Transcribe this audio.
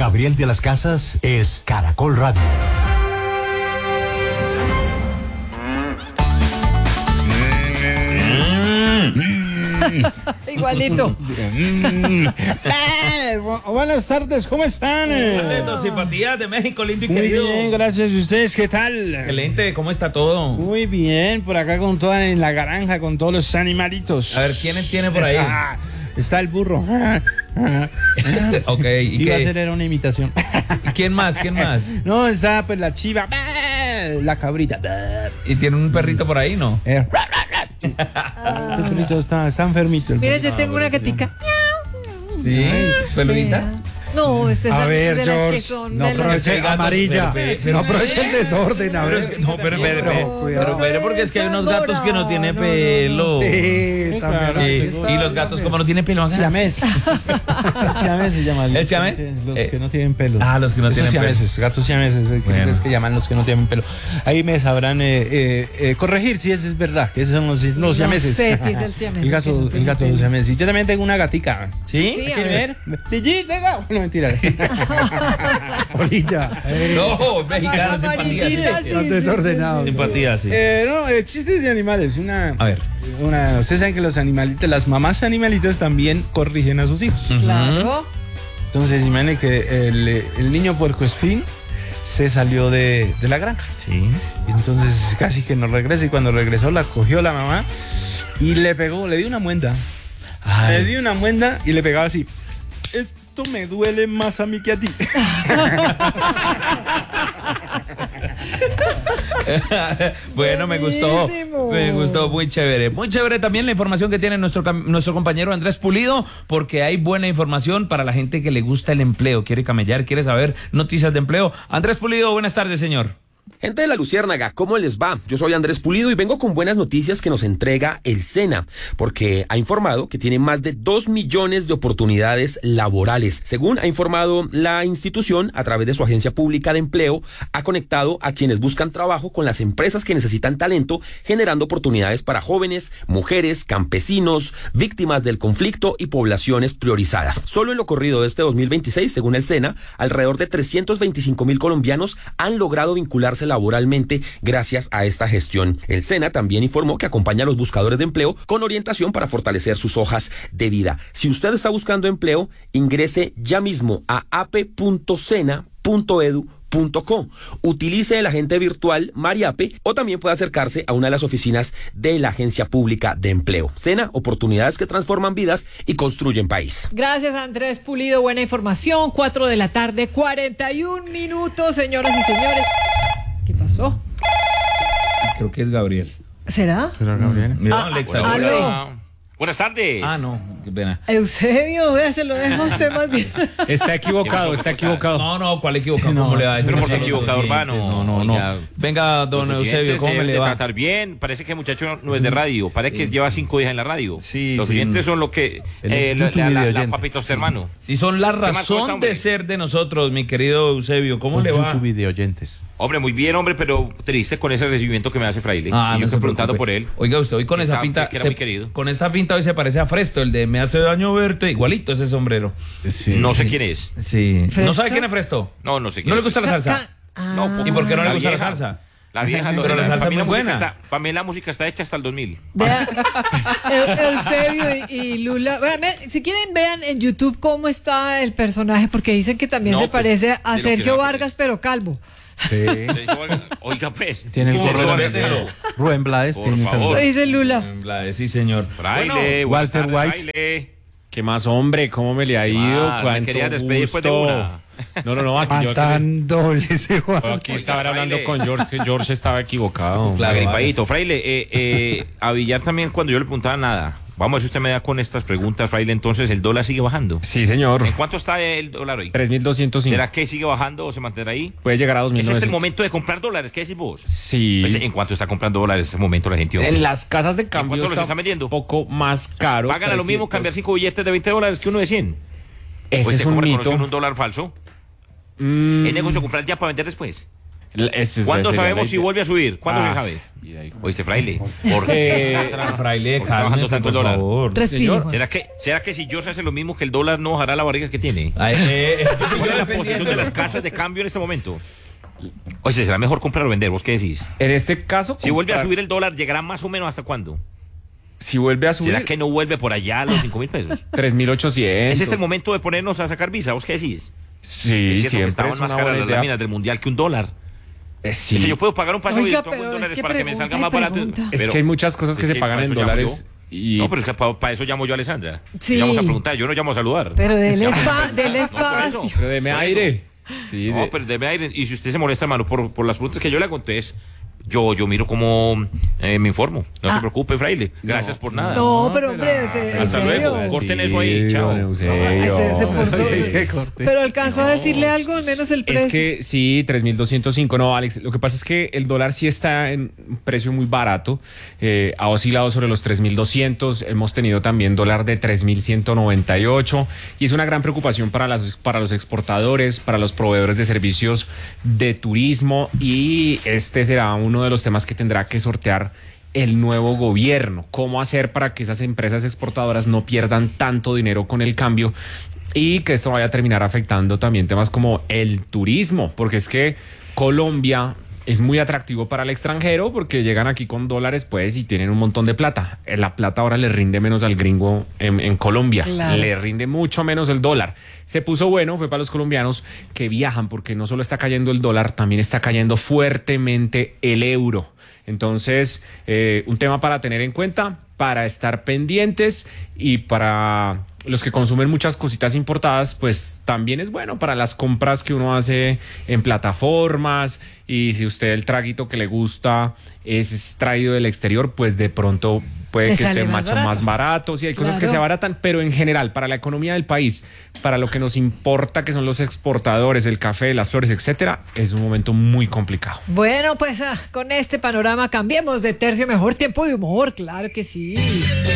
Gabriel de las Casas es Caracol Radio. Igualito. Buenas tardes, ¿cómo están? Simpatías de México, lindo y Muy querido. bien, gracias. ¿Y ustedes qué tal? Excelente, ¿cómo está todo? Muy bien, por acá con toda en la granja, con todos los animalitos. A ver, ¿quiénes tiene por ahí? Está el burro. Ok, ¿y Iba a qué? hacer era una imitación. ¿Quién más? ¿Quién más? No, está pues la chiva, la cabrita. ¿Y tiene un perrito por ahí, no? El perrito está enfermito. Mira, yo tengo una gatica. Sí, peludita. No, es esa A ver, de las que George, son no de las- aproveche gatos, amarilla, pero- no aproveche el desorden, a Pero ver. es que, no, pero, cuidado. porque es que hay unos gatos que no tienen pelo. Sí, claro. también. Y los gatos como no tienen pelo. Siamés. El siamés se llama. ¿El siamés? Los que no tienen pelo. Ah, los que no Esos tienen pelo. siameses, gatos siameses, Bueno. es que llaman los que no tienen pelo. Ahí me sabrán corregir si eso es verdad, que esos son los siameses. sé si es el siamés, El gato, que no tiene pelo. siamés. Y yo también tengo una gatica. ¿Sí? Sí, a ¿Quiere ver. ver? Brigitte, venga. No, mentira. Polilla. No, mexicano, Amarillita, simpatía. sí. Están desordenados. Simpatía, sí. Chistes de animales. A ver. Ustedes saben que los animalitos, las mamás animalitas también corrigen a sus hijos. Claro. Entonces, imagínense que el niño puercoespín se salió de la granja. Sí. Y entonces casi que no regresa. Y cuando regresó, la cogió la mamá y le pegó, le dio una muenda. Le dio una muenda y le pegaba así. Esto me duele más a mí que a ti. Bueno, me gustó. Buenísimo. Me gustó, muy chévere. Muy chévere también la información que tiene nuestro compañero Andrés Pulido, porque hay buena información para la gente que le gusta el empleo, quiere camellar, quiere saber noticias de empleo. Andrés Pulido, buenas tardes, señor. Gente de la Luciérnaga, ¿cómo les va? Yo soy Andrés Pulido y vengo con buenas noticias que nos entrega el SENA, porque ha informado que tiene más de 2 millones de oportunidades laborales. Según ha informado la institución, a través de su agencia pública de empleo, ha conectado a quienes buscan trabajo con las empresas que necesitan talento, generando oportunidades para jóvenes, mujeres, campesinos, víctimas del conflicto y poblaciones priorizadas. Solo en lo corrido de este 2026, según el SENA, alrededor de 325,000 colombianos han logrado vincularse laboralmente gracias a esta gestión. El SENA también informó que acompaña a los buscadores de empleo con orientación para fortalecer sus hojas de vida. Si usted está buscando empleo, ingrese ya mismo a ape.sena.edu.co. Utilice el agente virtual Mariape o también puede acercarse a una de las oficinas de la Agencia Pública de Empleo. SENA, oportunidades que transforman vidas y construyen país. Gracias, Andrés Pulido. Buena información. 4 de la tarde, 41 minutos, señoras y señores. ¿Qué pasó? Creo que es Gabriel. ¿Será? ¿Será Gabriel? Mira, Alexa. aló. Buenas tardes. Ah, no, qué pena. Eusebio, vea, se lo deja a usted más bien. Está equivocado, está equivocado. No, ¿cuál equivocado? No, ¿Cómo le va a decir? pero ¿por qué Nosotros equivocado, los hermano? oyentes? No. Oiga, Venga, don Los Eusebio, oyentes ¿cómo deben le de va? tratar bien. Parece que el muchacho no es de radio. Parece que lleva 5 días en la radio. Sí, Los sí. oyentes son lo que... YouTube la videoyente. papitos, hermano. Y son la más, cómo está, razón hombre? de ser de nosotros, mi querido Eusebio. ¿Cómo le va? YouTube video oyentes. Hombre, muy bien, hombre, pero triste con ese recibimiento que me hace Fraile. Y yo no se estoy preguntando preocupe. por él. Oiga, usted hoy con Que esa está- pinta. que era muy querido. Con esta pinta hoy se parece a Fresto, el de Me hace daño verte. Igualito ese sombrero. No sé quién es. Sí. ¿Fresto? ¿No sabe quién es Fresto? No sé quién ¿No le es. gusta la salsa? No, ¿Y por qué no le La gusta la vieja. salsa? La vieja, Pero la salsa para mí es muy música buena. para mí la música está hecha hasta el 2000. Vea, Eusebio y Lula. Vean, si quieren, vean en YouTube cómo está el personaje, porque dicen que también No, se pues, parece de a lo que Sergio se Vargas, pero calvo. Sí. Oiga, pues. Tiene el ¿Cómo gorro se va a verde. verlo? Rubén Blades Por tiene favor. Eso dice Lula. Sí, señor. Fraile, buenas Walter tardes, White. Fraile. ¿Qué más, hombre? ¿Cómo me le ha ido? más? Me ¿Cuánto querías despedir después de gusto? una. No, aquí yo Matándole ese Juan. aquí estaba Oiga, hablando Fraile. con George, que George estaba equivocado. Claro. Agripadito, Fraile, a Villar también cuando yo le preguntaba nada. Vamos a ver si usted me da con estas preguntas, Fraile. Entonces, ¿el dólar sigue bajando? Sí, señor. ¿En cuánto está el dólar hoy? 3.205. ¿Será que sigue bajando o se mantendrá ahí? Puede llegar a ¿Es este el 2.900. momento de comprar dólares? ¿Qué decís vos? Sí. Pues, ¿en cuánto está comprando dólares en este momento la gente? hombre? En las casas de cambio cuánto los está están vendiendo? un poco más caro. ¿Pagan a lo mismo 300. cambiar 5 billetes de 20 dólares que uno de 100? Ese Pues es se un compra mito. con un dólar falso. Mm, ¿Es negocio comprar ya para vender después? ¿Cuándo sabemos si vuelve a subir? ¿Cuándo se sabe? ¿Oíste, Fraile? ¿Por qué Fraile, ¿por qué está bajando cálmese, tanto el por dólar? favor. Respire. ¿Será que si George hace lo mismo que el dólar no bajará la barriga que tiene? Ay, ¿Cuál es la posición de las casas de cambio en este momento? Oye, ¿será mejor comprar o vender? ¿Vos qué decís? En este caso, Si vuelve a subir el dólar, ¿llegará más o menos hasta cuándo? si vuelve a subir ¿Será que no vuelve por allá a los 5.000 pesos? 3.800. ¿Es este el momento de ponernos a sacar visa? ¿Vos qué decís? Sí, Es cierto que siempre estaban es más una caras buena las idea. láminas del mundial que un dólar. Sí. Si yo puedo pagar un pasaje Oiga, y pongo en pero dólares es que para que me salga pregunta más y barato. pregunta. Es que hay muchas cosas que es se que pagan para en eso llamo dólares. yo. Y No, pero es que para eso llamo yo a Alessandra. Sí. Llamo a preguntar, yo no llamo a saludar. Pero dele Llamo a preguntar. dele No, por espacio. eso. Pero deme Por aire. Sí, No, pero deme aire. Y si usted se molesta, hermano, por las preguntas que yo le hago, entonces yo miro cómo me informo. No se preocupe, Fraile. Gracias por nada. No, pero hombre, Hasta luego. Corten eso ahí, chao. Se puso- Sí, corte. Pero alcanzó a decirle algo, al menos el precio. Es que sí, 3.205. No, Alex, lo que pasa es que el dólar sí está en un precio muy barato. Ha oscilado sobre los 3.200. Hemos tenido también dólar de 3.198. Y es una gran preocupación para los exportadores, para los proveedores de servicios de turismo. Y este será uno de los temas que tendrá que sortear el nuevo gobierno. ¿Cómo hacer para que esas empresas exportadoras no pierdan tanto dinero con el cambio? Y que esto vaya a terminar afectando también temas como el turismo, porque es que Colombia es muy atractivo para el extranjero porque llegan aquí con dólares pues y tienen un montón de plata. La plata ahora le rinde menos al gringo en Colombia, Claro. le rinde mucho menos el dólar. Se puso bueno, fue para los colombianos que viajan porque no solo está cayendo el dólar, también está cayendo fuertemente el euro. Entonces, un tema para tener en cuenta, para estar pendientes y para los que consumen muchas cositas importadas, pues también es bueno para las compras que uno hace en plataformas. Y si usted el traguito que le gusta es traído del exterior, pues de pronto puede Te que sale esté más mucho barato. más barato. Sí, hay cosas que Claro. se abaratan, pero en general, para la economía del país, para lo que nos importa, que son los exportadores, el café, las flores, etcétera, es un momento muy complicado. Bueno, pues con este panorama cambiemos de tercio, mejor tiempo de humor, claro que sí.